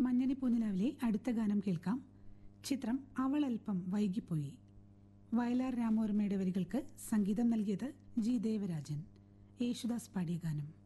മഞ്ഞണി പൂനിലാവിലെ അടുത്ത ഗാനം കേൾക്കാം. ചിത്രം അവളൽപ്പം വൈകിപ്പോയി. വയലാർ രാമവർമ്മയുടെ വരികൾക്ക് സംഗീതം നൽകിയത് ജി ദേവരാജൻ. യേശുദാസ് പാടിയ ഗാനം.